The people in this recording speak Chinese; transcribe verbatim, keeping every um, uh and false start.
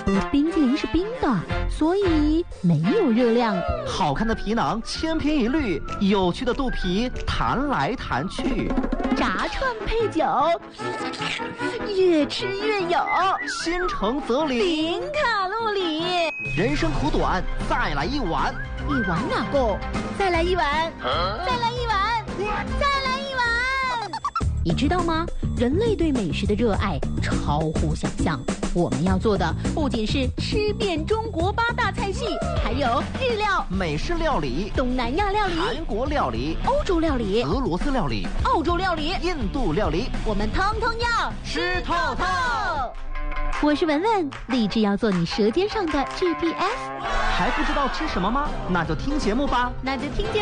冰淇淋是冰的，所以没有热量。 好看的皮囊千篇一律，有趣的肚皮弹来弹去。 炸串配酒，越吃越有。 心诚则灵， 零卡路里。 人生苦短，再来一碗。 一碗哪够？再来一碗，啊、再来一碗，再来一碗。你知道吗？人类对美食的热爱超乎想象。我们要做的不仅是吃遍中国八大菜系，还有日料、 美式料理、 东南亚料理、 韩国料理、 欧洲料理、 俄罗斯料理、 澳洲料理、 印度料理， 我们通通要吃透透。 我是文文，立志要做你舌尖上的 G P S。 还不知道吃什么吗？那就听节目吧。 那就听节目。